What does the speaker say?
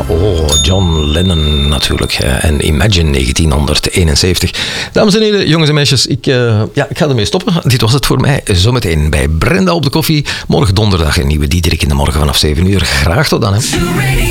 John Lennon natuurlijk. En Imagine 1971. Dames en heren, jongens en meisjes, ik ga ermee stoppen. Dit was het voor mij. Zometeen bij Brenda op de koffie. Morgen donderdag een nieuwe Diederik in de morgen vanaf 7 uur. Graag tot dan. Hè.